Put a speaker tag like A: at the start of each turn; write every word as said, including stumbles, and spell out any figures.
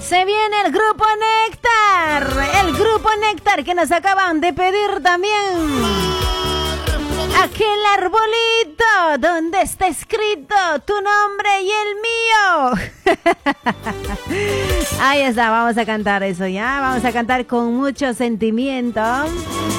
A: Se viene el grupo Néctar, el grupo Néctar que nos acaban de pedir también. Aquel arbolito donde está escrito tu nombre y el mío. Ahí está, vamos a cantar eso ya, vamos a cantar con mucho sentimiento.